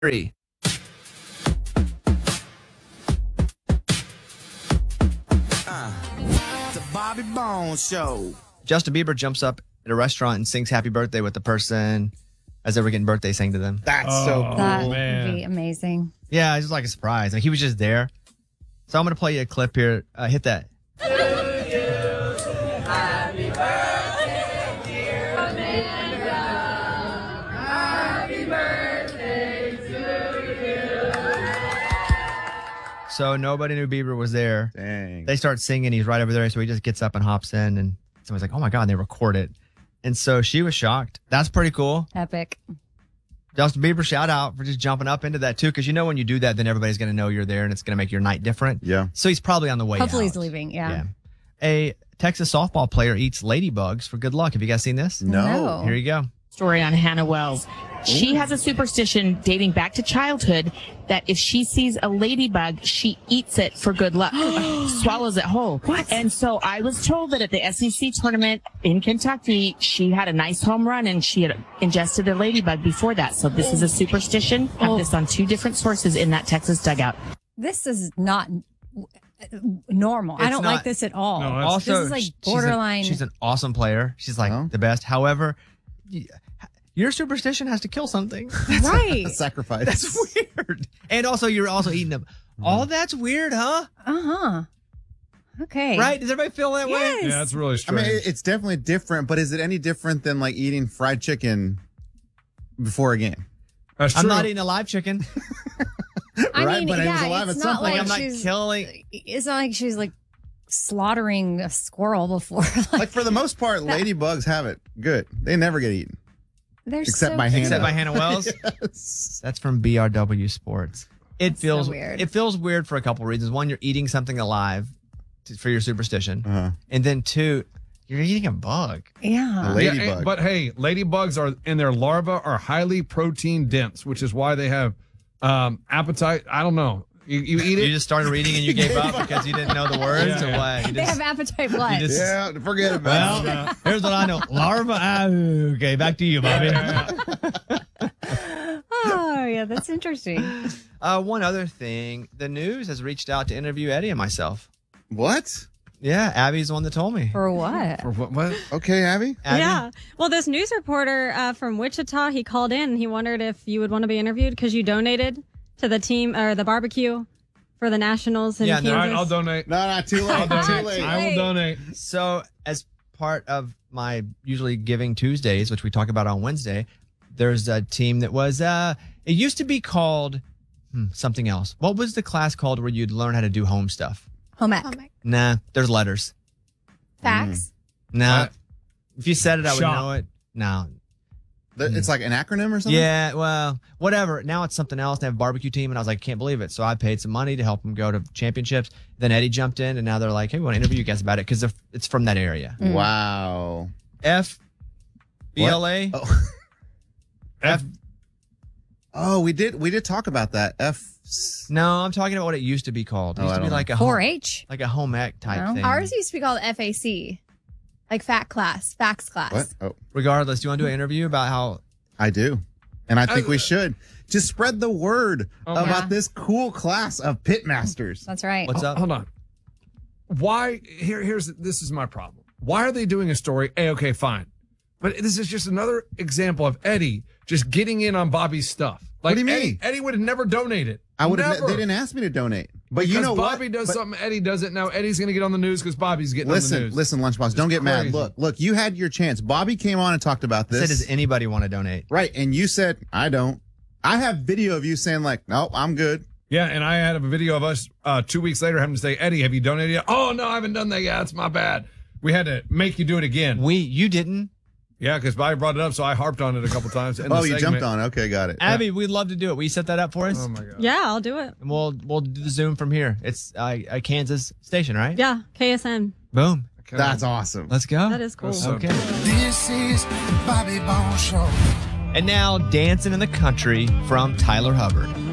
3. The Bobby Bones Show. Justin Bieber jumps up at a restaurant and sings happy birthday with the person as they were getting birthday sang to them. That's so cool. That man. would be amazing. Yeah, it's just like a surprise. Like, he was just there. So I'm going to play you a clip here. Hit that. So nobody knew Bieber was there. Dang. They start singing. He's right over there. So he just gets up and hops in. And someone's like, oh my God, and they record it. And so she was shocked. That's pretty cool. Epic. Justin Bieber, shout out for just jumping up into that too. Because you know when you do that, then everybody's going to know you're there and it's going to make your night different. Yeah. So he's probably on the way Hopefully out. he's leaving. Yeah. A Texas softball player eats ladybugs for good luck. Have you guys seen this? No. Here you go. Story on Hannah Wells. She has a superstition dating back to childhood that if she sees a ladybug, she eats it for good luck, swallows it whole. What? And so I was told that at the SEC tournament in Kentucky, she had a nice home run and she had ingested a ladybug before that. So this is a superstition. I have this on 2 different sources in that Texas dugout. This is not normal. I It's don't not- like this at all. No, that's- Also, this is like borderline. She's an awesome player. She's like Oh. the best. However, your superstition has to kill something. right. A sacrifice. That's weird. And also, you're also eating them. Oh, that's weird, huh? Uh-huh. Okay. Right? Does everybody feel that way? Yes. Yeah, that's really I strange. mean, it's definitely different, but is it any different than like eating fried chicken before a game? That's I'm true. not eating a live chicken. I Right, mean, but it was yeah, alive it's at some not point. like I'm not she's killing. It's not like she's like slaughtering a squirrel before. Like for the most part, ladybugs have it good. They never get eaten. They're Except so by hand. Except by Hannah Wells. Yes. That's from BRW Sports. It feels weird. It feels weird for a couple reasons. One, you're eating something alive for your superstition, Uh-huh. and then 2, you're eating a bug. Yeah. A Yeah, ladybug. but hey, ladybugs are in their larvae are highly protein dense, which is why they have appetite. I don't know. You eat You it. just started reading and you gave up because you didn't know the words, Yeah, or yeah. what? You They just- have appetite what? just- yeah, forget about it. Well, here's what I know. Larva. Okay, back to you, Bobby. Oh, yeah, that's interesting. One other thing. The news has reached out to interview Eddie and myself. What? Yeah, Abby's the one that told me. For what? Or what? Okay, Abby. Abby? Yeah. Well, this news reporter from Wichita, he called in and he wondered if you would want to be interviewed because you donated to the team or the barbecue for the Nationals in Yeah, Kansas. no, All right, I'll donate. No, not too late. Too late. I will donate. So, as part of my usually Giving Tuesdays, which we talk about on Wednesday, there's a team that was, it used to be called something else. What was the class called where you'd learn how to do home stuff? Home ec. Nah, there's letters. Facts. Nah. What? If you said it, I would Shop. know it. No. It's like an acronym or something? Yeah, well, whatever. Now it's something else. They have a barbecue team, and I was like, can't believe it. So I paid some money to help them go to championships. Then Eddie jumped in, and now they're like, hey, we want to interview you guys about it because it's from that area. Wow. FBLA. Oh. F. Oh, we did talk about that. No, I'm talking about what it used to be called. It Oh, used I to be don't like a 4-H. like a home ec type No. thing. Ours used to be called FAC, like facts class. What? Oh, Regardless, do you want to do an interview about how? I do. And I think we should. Just spread the word about Yeah. this cool class of pitmasters. That's right. What's up? Hold on. Why? This is my problem. Why are they doing a story? Okay, fine. But this is just another example of Eddie just getting in on Bobby's stuff. Like, What do you mean? Eddie would have never donated. I would have. Never. They didn't ask me to donate. But you Because know Bobby what? does But something, Eddie does it. Now Eddie's going to get on the news because Bobby's getting on the news. Listen, Lunchbox. Don't get mad. crazy. Look. You had your chance. Bobby came on and talked about I said, this. does anybody want to donate? Right, and you said I don't. I have video of you saying like, no, I'm good. Yeah, and I had a video of us 2 weeks later having to say, Eddie, have you donated yet? Oh, no, I haven't done that yet. That's my bad. We had to make you do it again. You didn't. Yeah, because Bobby brought it up, so I harped on it a couple times. in Oh, the you segment. jumped on. Okay, got it. Abby, we'd love to do it. Will you set that up for us? Oh, my God. Yeah, I'll do it. And we'll do the Zoom from here. It's a Kansas station, right? Yeah, KSN. Boom. That's awesome. Let's go. That is cool. That's so Okay. This is the Bobby Bones Show. And now, Dancing in the Country from Tyler Hubbard.